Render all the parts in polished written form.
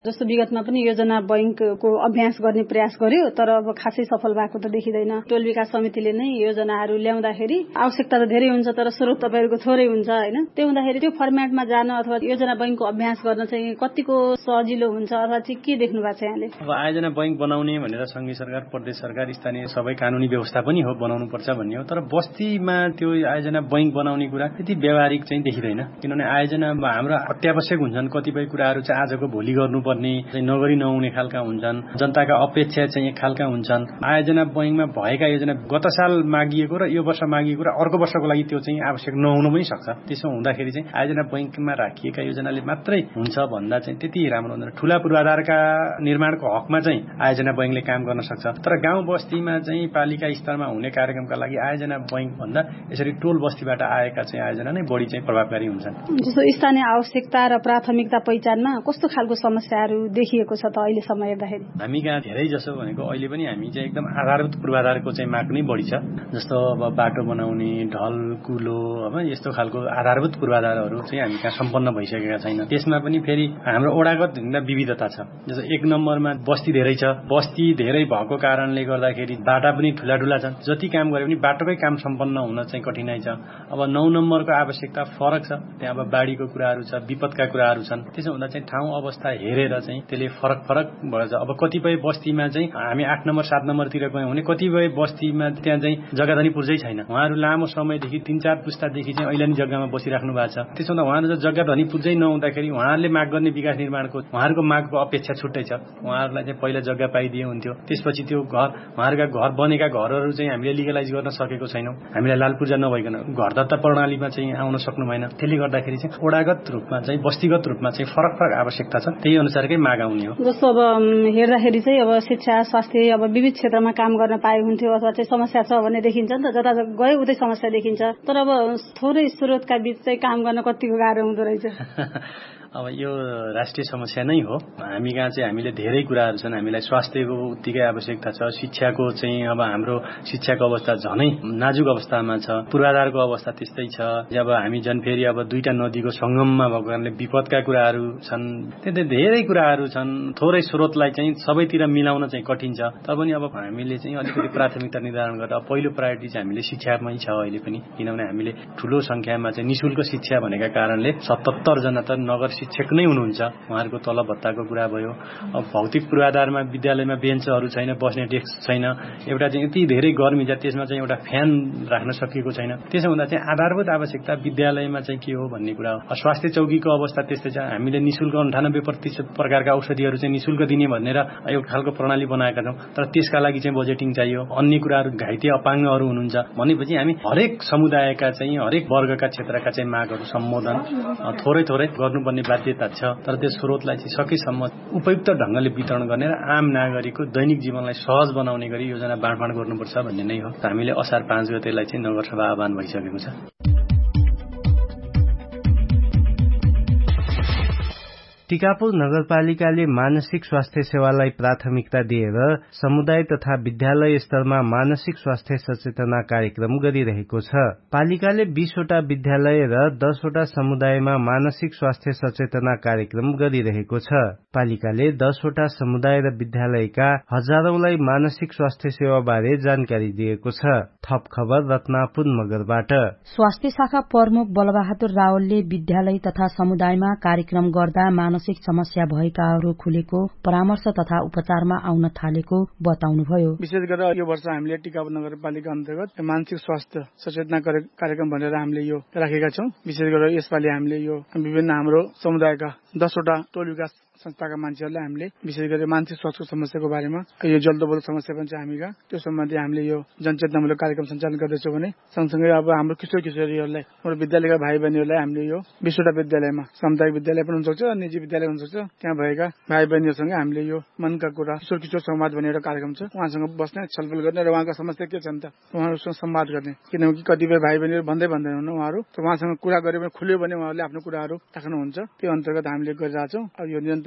जस्तो विगतमा पनि योजना बैंकको अभ्यास गर्ने प्रयास गर्यो, तर अब खासै सफल भएको त देखिँदैन। टोल विकास समितिले नै योजनाहरू ल्याउँदाखेरि आवश्यकता त धेरै हुन्छ तर स्रोत तपाईहरुको थोरै हुन्छ हैन। त्यो हुँदाखेरि त्यो फर्मेटमा जान अथवा योजना बैंकको अभ्यास गर्न चाहिँ कतिको सजिलो हुन्छ अथवा चाहिँ के देख्नु भएको छ यहाँले? अब आयोजना बैंक बनाउने भनेर संघीय सरकार, प्रदेश सरकार, स्थानीय सबै कानुनी व्यवस्था पनि हो, बनाउनु पर्छ भन्ने हो। तर बस्तीमा त्यो आयोजना बैंक बनाउने कुरा त्यति व्यावहारिक चाहिँ देखिँदैन। किनभने आयोजनामा हाम्रो अत्यावश्यक हुन्छन् कतिपय कुराहरू चाहिँ आजको भोलि गर्नुपर्ने, नगरी नहुने खालका हुन्छन्, जनताका अपेक्षा चाहिँ एक खालका हुन्छन्। आयोजना बैंकमा भएका योजना गत साल मागिएको र यो वर्ष मागिएको र अर्को वर्षको लागि त्यो चाहिँ आवश्यक नहुन पनि सक्छ। त्यसो हुँदाखेरि चाहिँ आयोजना बैंकमा राखिएका योजनाले मात्रै हुन्छ भन्दा चाहिँ त्यति राम्रो हुँदैन। ठूला पूर्वाधारका निर्माणको हकमा चाहिँ आयोजना बैंकले काम गर्न सक्छ, तर गाउँ बस्तीमा चाहिँ पालिका स्तरमा हुने कार्यक्रमका लागि आयोजना बैंक भन्दा यसरी टोल बस्तीबाट आएका चाहिँ आयोजना नै बढी चाहिँ प्रभावकारी हुन्छन्। जस्तो स्थानीय आवश्यकता र प्राथमिकता पहिचानमा कस्तो खालको समस्याहरू देखिएको छ त अहिलेसम्म हेर्दाखेरि? हामी कहाँ धेरै जसो भनेको अहिले पनि हामी चाहिँ एकदम आधारभूत पूर्वाधारको चाहिँ माग नै बढी छ। जस्तो अब बाटो बनाउने, ढल कुलो, अब यस्तो खालको आधारभूत पूर्वाधारहरू चाहिँ हामी कहाँ सम्पन्न भइसकेका छैन। त्यसमा पनि फेरि हाम्रो ओडागत विविधता छ। जस्तो एक नम्बरमा बस्ती धेरै छ, बस्ती धेरै भएको कारणले गर्दाखेरि बाटा पनि ठूला ठूला छन्। जति काम गरे पनि बाटोकै काम सम्पन्न हुन चाहिँ कठिनाइ छ। अब 9 नम्बरको आवश्यकता फरक छ, त्यहाँ अब बाढीको कुराहरू छ, विपदका कुराहरू छन्। त्यसो हुँदा चाहिँ ठाउँ अवस्था हेरेर चाहिँ त्यसले फरक भन्छ। अब कतिपय बस्तीमा चाहिँ हामी 8 नम्बर 7 नम्बरतिर गयौँ भने कतिपय बस्तीमा त्यहाँ चाहिँ जग्गा धनी पुर्जै छैन। उहाँहरू लामो समयदेखि 3-4 पुस्तादेखि चाहिँ अहिले नि जग्गामा बसिराख्नु भएको छ। त्यसो हुँदा उहाँहरू जग्गा धनी पुर्जै नहुँदाखेरि उहाँहरूले माग गर्ने विकास निर्माणको उहाँहरूको मागको अपेक्षा छुट्टै छ। उहाँहरूलाई चाहिँ पहिला जग्गा पाइदिए हुन्थ्यो, त्यसपछि त्यो घर उहाँहरूका घर बनेका घरहरू चाहिँ हामीले लिगलाइज गर्न सकेको छैनौँ। हामीलाई लाल पूर्जा नभइकन घर दत्ता प्रणालीमा चाहिँ आउन सक्नु भएन। त्यसले गर्दाखेरि चाहिँ ओडागत रूपमा चाहिँ बस्तीगत रूपमा चाहिँ फरक आवश्यकता छ, त्यही अनुसारकै माग आउने हो। जस्तो अब हेर्दाखेरि चाहिँ अब शिक्षा, स्वास्थ्य, अब विविध क्षेत्रमा काम गर्न पाए हुन्थ्यो अथवा चाहिँ समस्या छ भन्ने देखिन्छ नि त। जता गए उतै समस्या देखिन्छ, तर अब थोरै स्रोतका बीच चाहिँ काम गर्न कतिको गाह्रो हुँदो रहेछ। अब यो राष्ट्रिय समस्या नै हो। हामी कहाँ चाहिँ हामीले धेरै कुराहरू छन्। हामीलाई स्वास्थ्यको उत्तिकै आवश्यकता छ, शिक्षाको चाहिँ अब हाम्रो शिक्षाको अवस्था झनै नाजुक अवस्थामा छ, पूर्वाधारको अवस्था त्यस्तै छ। जब हामी फेरि अब दुईटा नदीको संगममा भएको कारणले विपदका कुराहरू छन्, त्यस्तै धेरै कुराहरू छन्। थोरै स्रोतलाई चाहिँ सबैतिर मिलाउन चाहिँ कठिन छ। तबनि अब हामीले चाहिँ अलिकति प्राथमिकता निर्धारण गरेर पहिलो प्रायोरिटी चाहिँ हामीले शिक्षामै छ अहिले पनि। किनभने हामीले ठूलो संख्यामा चाहिँ निशुल्क शिक्षा भनेका कारणले 77 जना त नगर शिक्षक नै हुनुहुन्छ। उहाँहरूको तलब भत्ताको कुरा भयो। अब भौतिक पूर्वाधारमा विद्यालयमा बेन्चहरू छैन, बस्ने डेस्क छैन, एउटा चाहिँ यति धेरै गर्मी छ, त्यसमा चाहिँ एउटा फ्यान राख्न सकिएको छैन। त्यसो हुँदा चाहिँ आधारभूत आवश्यकता विद्यालयमा चाहिँ के हो भन्ने कुरा हो। स्वास्थ्य चौकीको अवस्था त्यस्तै छ। हामीले निशुल्क 98% प्रकारका औषधिहरू चाहिँ निशुल्क दिने भनेर एउटा खालको प्रणाली बनाएका छौँ, तर त्यसका लागि चाहिँ बजेटिङ चाहियो। अन्य कुराहरू घाइते अपाङ्गहरू हुनुहुन्छ भनेपछि हामी हरेक समुदायका चाहिँ हरेक वर्गका क्षेत्रका चाहिँ मागहरू सम्बोधन थोरै गर्नुपर्ने बाध्यता छ। तर त्यो स्रोतलाई चाहिँ सकेसम्म उपयुक्त ढंगले वितरण गर्ने र आम नागरिकको दैनिक जीवनलाई सहज बनाउने गरी योजना बाँडफाँड गर्नुपर्छ भन्ने नै हो। हामीले असार 5 गतेलाई चाहिँ नगरसभा आह्वान भइसकेको छ। टिकापुर नगरपालिकाले मानसिक स्वास्थ्य सेवालाई प्राथमिकता दिएर समुदाय तथा विद्यालय स्तरमा मानसिक स्वास्थ्य सचेतना कार्यक्रम गरिरहेको छ। पालिकाले 20 वटा विद्यालय र 10 वटा समुदायमा मानसिक स्वास्थ्य सचेतना कार्यक्रम गरिरहेको छ। पालिकाले 10 वटा समुदाय र विद्यालयका हजारौंलाई मानसिक स्वास्थ्य सेवा बारे जानकारी दिएको छ। थप खबर रत्नापुर मगरबाट। स्वास्थ्य शाखा प्रमुख बलबहादुर रावलले विद्यालय तथा समुदायमा कार्यक्रम गर्दा मानसिक समस्या भएकाहरू खुलेको परामर्श तथा उपचारमा आउन थालेको बताउनुभयो। विशेष गरेर यो वर्ष हामीले टिकापुर नगरपालिका अन्तर्गत मानसिक स्वास्थ्य सचेतना कार्यक्रम भनेर हामीले यो राखेका छौं। विशेष गरेर यसपालि हामीले यो विभिन्न हाम्रो समुदायका 10 वटा टोल विकास संस्थाका मान्छेहरूलाई हामीले विशेष गरी मानसिक स्वास्थ्यको समस्याको बारेमा यो जल्दोबल्दो समस्या पनि छ हामीका त्यो सम्बन्धी हामीले यो जनचेतनामूलक कार्यक्रम सञ्चालन गर्दैछौँ भने सँगसँगै अब हाम्रो किशोर किशोरीहरूलाई हाम्रो विद्यालयका भाइ बहिनीहरूलाई हामीले यो 20 वटा विद्यालयमा सामुदायिक विद्यालय पनि हुन सक्छ, निजी विद्यालय हुन सक्छ, त्यहाँ भएका भाइ बहिनीहरूसँग हामीले यो मनका कुरा किशोर संवाद भन्ने एउटा कार्यक्रम छ। उहाँसँग बस्ने, छलफल गर्ने र उहाँका समस्या के छन् त उहाँहरूसँग संवाद गर्ने। किनकि कतिपय भाइ बहिनीहरू भन्दैनन् उहाँहरू उहाँसँग कुरा गरे भने खुल्यो भने उहाँहरूले आफ्नो कुराहरू राख्नुहुन्छ। त्यो अन्तर्गत हामीले गरिरहेछौँ। अब यो निरन्तर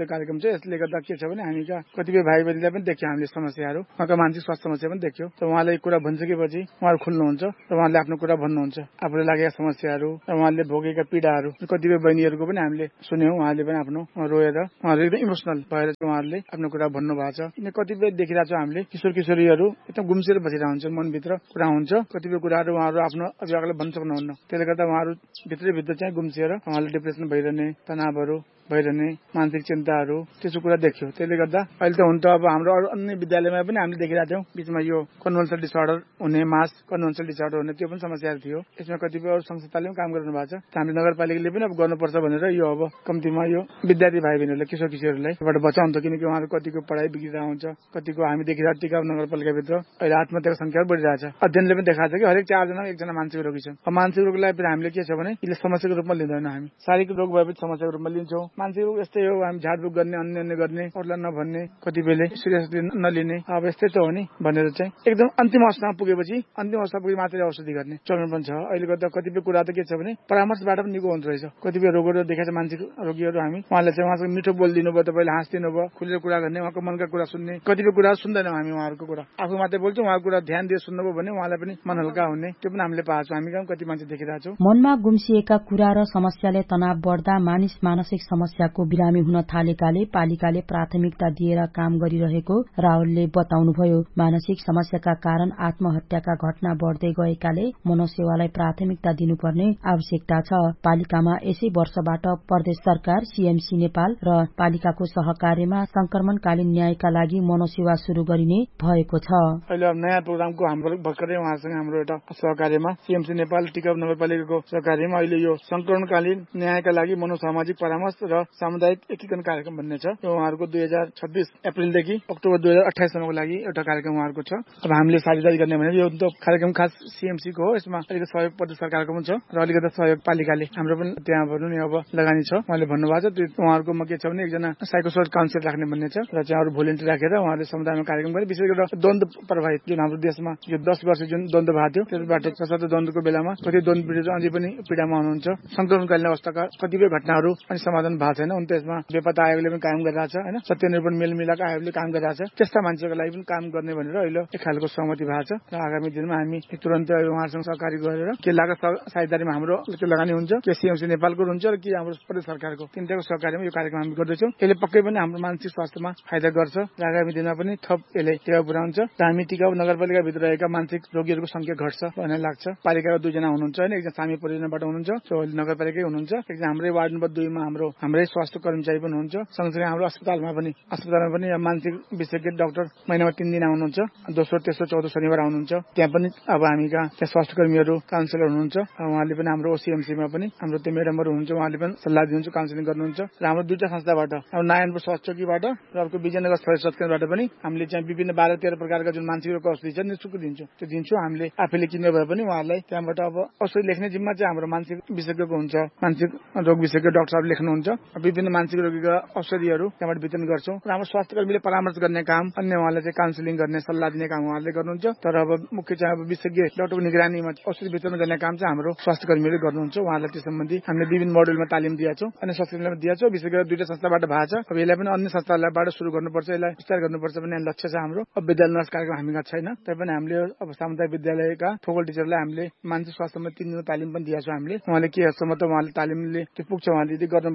स्वास्थ्य कार्यक्रम छ। यसले गर्दा के छ भने हामीका कतिपय भाइ बहिनीलाई पनि देख्यौँ हामीले समस्याहरू, उहाँका मानसिक स्वास्थ्य समस्या पनि देख्यौँ। र उहाँले कुरा भनिसकेपछि उहाँहरू खुल्नुहुन्छ र उहाँले आफ्नो कुरा भन्नुहुन्छ, आफूले लागेका समस्याहरू र उहाँले भोगेका पीडाहरू। कतिपय बहिनीहरूको पनि हामीले सुन्यौँ, उहाँले पनि आफ्नो रोएर उहाँहरू एकदम इमोसनल भएर उहाँहरूले आफ्नो कुरा भन्नुभएको छ। किन कतिपय देखिरहेको छौँ हामीले किशोर किशोरीहरू एकदम गुम्सिएर बसिरहेको हुन्छ, मनभित्र कुरा हुन्छ, कतिपय कुराहरू उहाँहरू आफ्नो अभिभावकले भन्न सक्नुहुन्न। त्यसले गर्दा उहाँहरू भित्रभित्र चाहिँ गुम्सिएर उहाँले डिप्रेसन भइरहने, तनावहरू भइरहने, मानसिक चिन्ताहरू त्यसो कुरा देख्यो। त्यसले गर्दा अहिले त हुन त अब हाम्रो अरू अन्य विद्यालयमा पनि हामीले देखिरहेको थियौँ बिचमा यो कन्भल्सन डिसअर्डर हुने, मास कन्भल्सन डिसअर्डर हुने, त्यो पनि समस्याहरू थियो। यसमा कतिपय अरू संस्थाले पनि काम गर्नु भएको छ। हामीले नगरपालिकाले पनि अब गर्नुपर्छ भनेर यो अब कम्तीमा यो विद्यार्थी भाइ बहिनीहरूलाई, किशोर किशोरहरूलाई बाट बचाउँछ। किनकि उहाँहरू कतिको पढाइ बिग्रिरहेको हुन्छ, कतिको हामी देखिरहेको टिकाउ नगरपालिकाभित्र अहिले आत्महत्याको संख्या बढिरहेछ। अध्ययनले पनि देखाएको छ कि हरेक 4 जना एकजना मानसिक रोगी छ। अब मानसिक रोगलाई पनि हामीले के छ भने यसले समस्याको रूपमा लिँदैन, हामी शारीरिक रोग भएपछि समस्याको रूपमा लिन्छौँ। मानसिक रोग यस्तै हो, हामी झाडफुक गर्ने, अन्य गर्ने, अरूलाई नभन्ने, कतिपयले सिरियसली नलिने, अब यस्तै त हो नि भनेर चाहिँ एकदम अन्तिम अवस्थामा पुगेपछि अन्तिम अवस्था पुगे मात्रै औषधि गर्ने चलन पनि छ। अहिले गर्दा कतिपय कुरा त के छ भने परामर्शबाट पनि निको हुँदो रहेछ। कतिपय रोगहरू देखाएको छ मानसिक रोगीहरू, हामी उहाँलाई चाहिँ उहाँसँग मिठो बोलिदिनु भयो, तपाईँले हाँसिदिनु भयो, खुलेर कुरा गर्ने, उहाँको मनका कुरा सुन्ने। कतिपय कुरा सुन्दैनौँ हामी उहाँहरूको कुरा, आफू मात्रै बोल्छौँ, उहाँको कुरा ध्यान दिएर सुन्नुभयो भने उहाँलाई पनि मन हल्का हुने, त्यो पनि हामीले पाएको छौँ। हामी कहाँ कति मान्छे देखिरहेको छौँ। मनमा गुम्सिएका कुरा र समस्याले तनाव बढ्दा मानसिक समस्याको बिरामी हुन थालेकाले पालिकाले प्राथमिकता दिएर काम गरिरहेको रावलले बताउनुभयो। मानसिक समस्याका कारण आत्महत्याका घटना बढ्दै गएकाले मनोसेवालाई प्राथमिकता दिनुपर्ने आवश्यकता छ। पालिकामा यसै वर्षबाट प्रदेश सरकार, सीएमसी नेपाल र पालिकाको सहकार्यमा संक्रमणकालीन न्यायका लागि मनोसेवा शुरू गरिने भएको छ। अहिले अब नयाँ प्रोग्रामको हाम्रो भर्खरै उहाँसँग हाम्रो एउटा सहकार्यमा सीएमसी नेपाल, टिकाउ नगरपालिकाको सहकार्यमा अहिले यो संक्रमणकालीन न्यायका लागि मनोसामाजिक परामर्श र सामुदायिक एकीकरण कार्यक्रम भन्ने छ। यो उहाँहरूको 2026 अप्रिलदेखि अक्टोबर 2028 सम्मको लागि एउटा कार्यक्रम उहाँहरूको छ। अब हामीले साझेदारी गर्ने भने यो कार्यक्रम खास सीएमसी को हो। यसमा अलिकति सहयोग प्रदेश सरकारको पनि छ र अलिकति सहयोग पालिकाले हाम्रो पनि त्यहाँ भनौँ नि अब लगानी छ। उहाँले भन्नुभएको छ त्यो उहाँहरूकोमा के छ भने एकजना साइकोसोसियल काउन्सिलर राख्ने भन्ने छ र चाहिँ अरू भोलिन्टियर राखेर उहाँहरूले समुदायमा कार्यक्रम गरे। विशेष गरेर द्वन्द्व प्रभावित जुन हाम्रो देशमा यो 10 वर्ष जुन द्वन्द्व भएको थियो, त्यसबाट सशक्त द्वन्द्वको बेलामा कति द्वन्द्व पीडित अझै पनि पीडामा हुनुहुन्छ। संक्रमणकालीन अवस्थाका कतिपय घटनाहरू अनि समाधान भएको छैन। उन त्यसमा बेपत्ता आयोगले पनि काम गरिरहेछ होइन, सत्यनिरूपण मेलमिलाप आयोगले काम गरिरहेछ। त्यस्ता मान्छेको लागि पनि काम गर्ने भनेर अहिले एक खालको सहमति भएको छ र आगामी दिनमा हामी तुरन्त उहाँहरूसँग सहकारी गरेर के लागत साझेदारीमा हाम्रो लगानी हुन्छ, के सीएमसी नेपालको हुन्छ र के हाम्रो प्रदेश सरकारको तिनटाको सहकार्यमा यो कार्यक्रम हामी गर्दैछौँ। यसले पक्कै पनि हाम्रो मानसिक स्वास्थ्यमा फाइदा गर्छ र आगामी दिनमा पनि थप यसले टेवा पुर्याउँछ र हामी टिकाउ नगरपालिकाभित्र रहेका मानसिक रोगीहरूको संख्या घट्छ भन्ने लाग्छ। पालिकाका 2 जना हुनुहुन्छ होइन, एकजना सामी परियोजनाबाट हुनुहुन्छ, नगरपालिकै हुनुहुन्छ, एकजना हाम्रै वार्ड नम्बर 2 मा हाम्रै स्वास्थ्य कर्मचारी पनि हुनुहुन्छ। सँगसँगै हाम्रो अस्पतालमा पनि मानसिक विशेषज्ञ डाक्टर महिनामा 3 दिन आउनुहुन्छ, दोस्रो तेस्रो चौथो शनिबार आउनुहुन्छ। त्यहाँ पनि अब हामी कहाँ त्यहाँ स्वास्थ्य कर्मीहरू काउन्सिलर हुनुहुन्छ, उहाँले पनि हाम्रो ओसीएमसीमा पनि हाम्रो त्यो म्याडमहरू हुनुहुन्छ, उहाँले पनि सल्लाह दिनुहुन्छ, काउन्सिलिङ गर्नुहुन्छ। र हाम्रो 2टा संस्थाबाट हाम्रो नारायणपुर स्वास्थ्य चौकीबाट र अर्को विजयनगर स्वास्थ्य केन्द्रबाट पनि हामीले चाहिँ विभिन्न 12-13 प्रकारका जुन मानसिक रोगको औषधि छ निःशुल्क दिन्छौँ। त्यो दिन्छौँ हामीले आफैले किन्ने भए पनि उहाँहरूलाई त्यहाँबाट अब औषधि लेख्ने जिम्मा चाहिँ हाम्रो मानसिक विशेषज्ञको हुन्छ, मानसिक रोग विशेषज्ञ डाक्टरले लेख्नुहुन्छ। विभिन्न मानसिक रोगीका औषधिहरू त्यहाँबाट वितरण गर्छौँ र हाम्रो स्वास्थ्य कर्मीले परामर्श गर्ने काम, अन्य उहाँलाई चाहिँ काउन्सिलिङ गर्ने सल्लाह दिने काम उहाँहरूले गर्नुहुन्छ। तर अब मुख्य चाहिँ अब विशेषज्ञ डाक्टरको निगरानीमा औषधि वितरण गर्ने काम चाहिँ हाम्रो स्वास्थ्य कर्मीले गर्नुहुन्छ। उहाँलाई त्यस सम्बन्धी हामीले विभिन्न मोडलमा तालिम दिएका छौँ, अन्य स्वास्थ्य कर्मीलाई दिएका छौँ। विशेष गरेर 2टा संस्थाबाट भएको छ। अब यसलाई पनि अन्य संस्थाबाट सुरु गर्नुपर्छ, यसलाई विस्तार गर्नुपर्छ भन्ने लक्ष्य छ हाम्रो। अब विद्यालय नर्स कार्यक्रम हामीमा छैन, तैपनि हामीले अब सामुदायिक विद्यालयका फोकल टिचरलाई हामीले मानसिक स्वास्थ्यमा 3 दिनको तालिम पनि दिएका छौँ हामीले। उहाँले के हदसम्म त उहाँले तालिमले त्यो पुग्छ, उहाँले यदि गर्न